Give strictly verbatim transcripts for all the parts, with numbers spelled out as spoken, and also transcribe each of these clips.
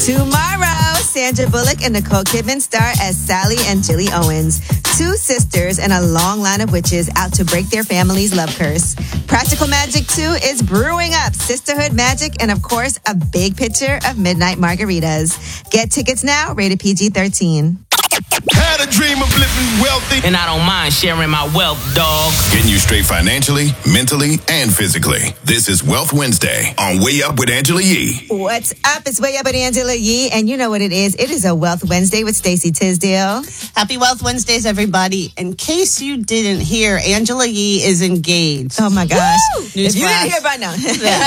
Tomorrow, Sandra Bullock and Nicole Kidman star as Sally and Jilly Owens, two sisters and a long line of witches out to break their family's love curse. Practical Magic two is brewing up sisterhood magic and, of course, a big picture of midnight margaritas. Get tickets now, rated P G thirteen. Had a dream of living wealthy, and I don't mind sharing my wealth, dog. Getting you straight financially, mentally, and physically. This is Wealth Wednesday on Way Up with Angela Yee. What's up? It's Way Up with Angela Yee, and you know what it is. It is a Wealth Wednesday with Stacey Tisdale. Happy Wealth Wednesdays, everybody. In case you didn't hear, Angela Yee is engaged. Oh, my gosh. If you flash. didn't hear by now.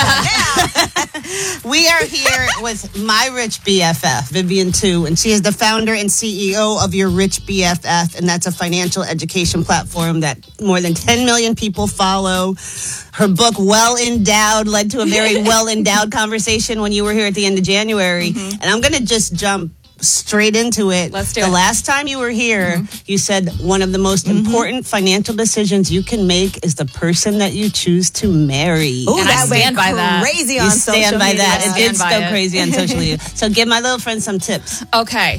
now. We are here with my rich B F F, Vivian Tu, and she is the founder and C E O of Your Rich B F F, and that's a financial education platform that more than ten million people follow. Her book, Well Endowed, led to a very well-endowed conversation when you were here at the end of January. Mm-hmm. And I'm going to just jump straight into it. Let's do the it. The last time you were here, mm-hmm. you said one of the most mm-hmm. important financial decisions you can make is the person that you choose to marry. Ooh, and that I stand went by that. crazy You on stand social by media. that. It did stand by go it. crazy on social media. So give my little friend some tips. Okay,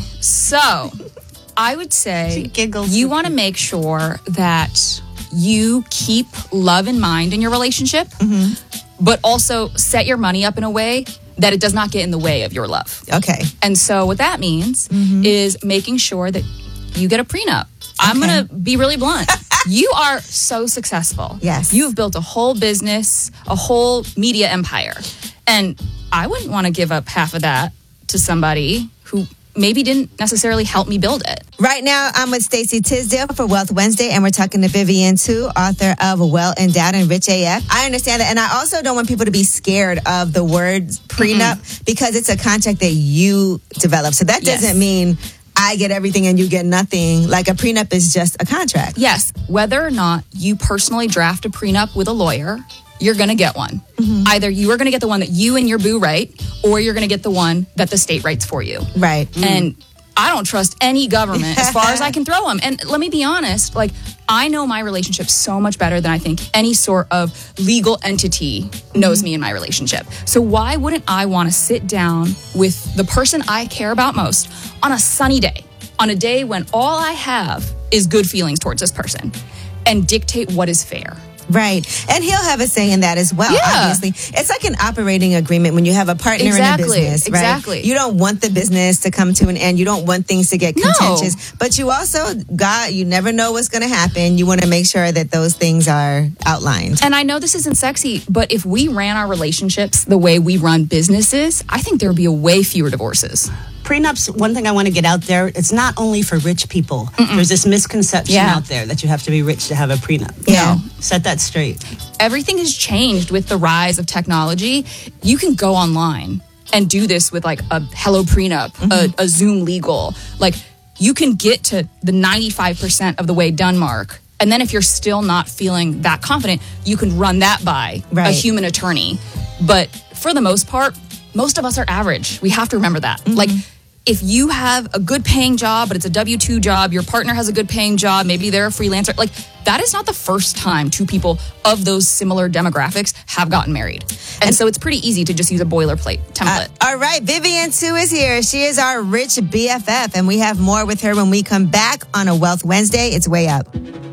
so I would say you want to make sure that you keep love in mind in your relationship, mm-hmm. but also set your money up in a way that it does not get in the way of your love. Okay. And so what that means mm-hmm. is making sure that you get a prenup. Okay. I'm going to be really blunt. You are so successful. Yes. You've built a whole business, a whole media empire. And I wouldn't want to give up half of that to somebody who maybe didn't necessarily help me build it. Right now, I'm with Stacey Tisdale for Wealth Wednesday, and we're talking to Vivian Tu, author of Well Endowed and Rich A F. I understand that, and I also don't want people to be scared of the word prenup mm-hmm. because it's a contract that you develop. So that doesn't yes. mean I get everything and you get nothing. Like a prenup is just a contract. Yes. Whether or not you personally draft a prenup with a lawyer, you're going to get one. Mm-hmm. Either you are going to get the one that you and your boo write, or you're going to get the one that the state writes for you. Right. Mm. And I don't trust any government as far as I can throw them. And let me be honest, like, I know my relationship so much better than I think any sort of legal entity knows mm-hmm. me in my relationship. So why wouldn't I want to sit down with the person I care about most on a sunny day, on a day when all I have is good feelings towards this person, and dictate what is fair? Right. And he'll have a say in that as well, yeah. obviously. It's like an operating agreement when you have a partner exactly. in a business, right? Exactly. You don't want the business to come to an end. You don't want things to get contentious. No. But you also, God, you never know what's going to happen. You want to make sure that those things are outlined. And I know this isn't sexy, but if we ran our relationships the way we run businesses, I think there would be a way fewer divorces. Prenups, one thing I want to get out there, it's not only for rich people. Mm-mm. There's this misconception yeah. out there that you have to be rich to have a prenup. Yeah. No, set that straight. Everything has changed with the rise of technology. You can go online and do this with like a Hello Prenup, mm-hmm. a, a Zoom Legal. Like, you can get to the ninety-five percent of the way done mark. And then if you're still not feeling that confident, you can run that by right. a human attorney. But for the most part, most of us are average. We have to remember that. Mm-hmm. Like, if you have a good paying job, but it's a W two job, your partner has a good paying job, maybe they're a freelancer, like, that is not the first time two people of those similar demographics have gotten married. And, and so it's pretty easy to just use a boilerplate template. Uh, all right, Vivian Tu is here. She is our rich B F F, and we have more with her when we come back on a Wealth Wednesday. It's Way Up.